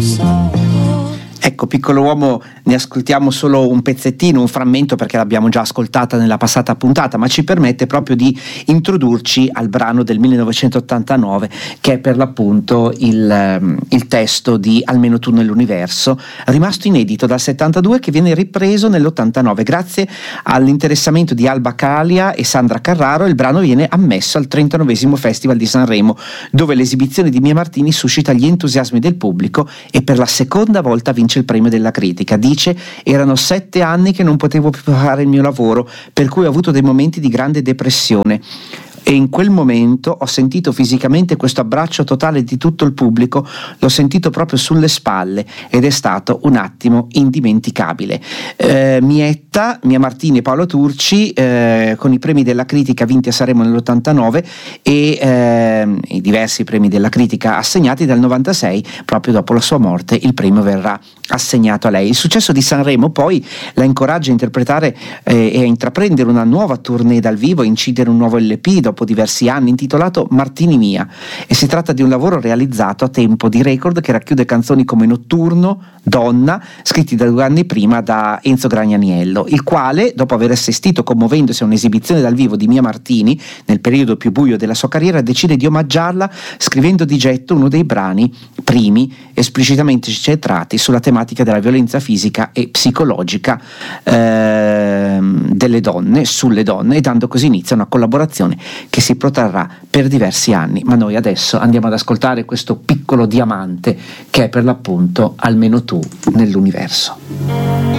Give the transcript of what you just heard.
Ecco, Piccolo Uomo, ne ascoltiamo solo un pezzettino, un frammento, perché l'abbiamo già ascoltata nella passata puntata, ma ci permette proprio di introdurci al brano del 1989, che è per l'appunto il testo di Almeno tu nell'universo, rimasto inedito dal 72, che viene ripreso nell'89. Grazie all'interessamento di Alba Calia e Sandra Carraro, il brano viene ammesso al 39esimo Festival di Sanremo, dove l'esibizione di Mia Martini suscita gli entusiasmi del pubblico e per la seconda volta vince il premio della critica. Dice: erano 7 anni che non potevo più fare il mio lavoro, per cui ho avuto dei momenti di grande depressione, e in quel momento ho sentito fisicamente questo abbraccio totale di tutto il pubblico, l'ho sentito proprio sulle spalle ed è stato un attimo indimenticabile. Mietta, Mia Martini e Paolo Turci, con i premi della critica vinti a Sanremo nell'89 e i diversi premi della critica assegnati dal 96, proprio dopo la sua morte il premio verrà assegnato a lei. Il successo di Sanremo poi la incoraggia a interpretare e a intraprendere una nuova tournée dal vivo, a incidere un nuovo LP dopo diversi anni, intitolato Martini Mia, e si tratta di un lavoro realizzato a tempo di record che racchiude canzoni come Notturno, Donna, scritti da 2 anni prima da Enzo Gragnaniello, il quale, dopo aver assistito commuovendosi a un'esibizione dal vivo di Mia Martini nel periodo più buio della sua carriera, decide di omaggiarla scrivendo di getto uno dei brani primi esplicitamente centrati sulla tematica della violenza fisica e psicologica delle donne, sulle donne, e dando così inizio a una collaborazione che si protrarrà per diversi anni. Ma noi adesso andiamo ad ascoltare questo piccolo diamante che è per l'appunto Almeno tu nell'universo.